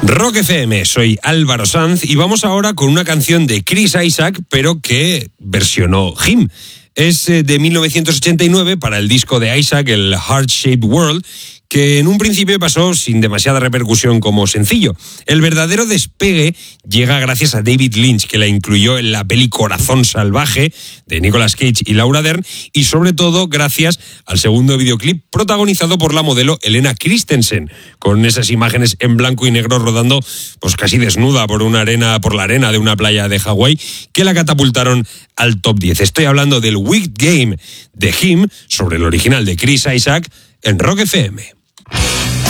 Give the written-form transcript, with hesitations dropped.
Rock FM, soy Álvaro Sanz y vamos ahora con una canción de Chris Isaak, pero que versionó Him. Es de 1989 para el disco de Isaac, el Heart Shaped World, que en un principio pasó sin demasiada repercusión como sencillo. El verdadero despegue llega gracias a David Lynch, que la incluyó en la peli Corazón Salvaje de Nicolas Cage y Laura Dern, y sobre todo gracias al segundo videoclip protagonizado por la modelo Helena Christensen, con esas imágenes en blanco y negro rodando pues casi desnuda por la arena de una playa de Hawái, que la catapultaron al top 10. Estoy hablando del Wicked Game de Him, sobre el original de Chris Isaak, en Rock FM.